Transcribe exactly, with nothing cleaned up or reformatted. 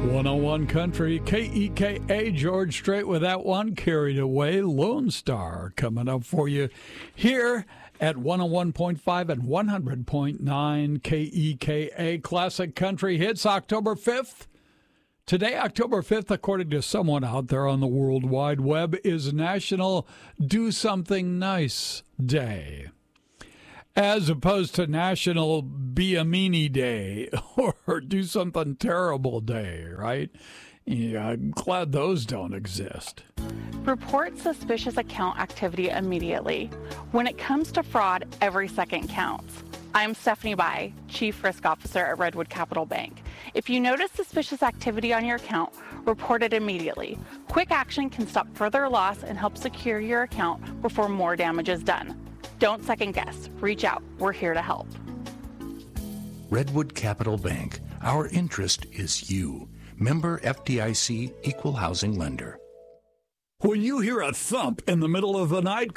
one oh one Country, K E K A, George Strait with that one, Carried Away, Lone Star, coming up for you here at one oh one point five and one hundred point nine K E K A Classic Country Hits, October fifth. Today, October fifth, according to someone out there on the World Wide Web, is National Do Something Nice Day, as opposed to National Be a Meanie Day or Do Something Terrible Day, right? Yeah, I'm glad those don't exist. Report suspicious account activity immediately. When it comes to fraud, every second counts. I'm Stephanie Bai, Chief Risk Officer at Redwood Capital Bank. If you notice suspicious activity on your account, report it immediately. Quick action can stop further loss and help secure your account before more damage is done. Don't second guess. Reach out. We're here to help. Redwood Capital Bank. Our interest is you. Member F D I C, Equal Housing Lender. When you hear a thump in the middle of the night,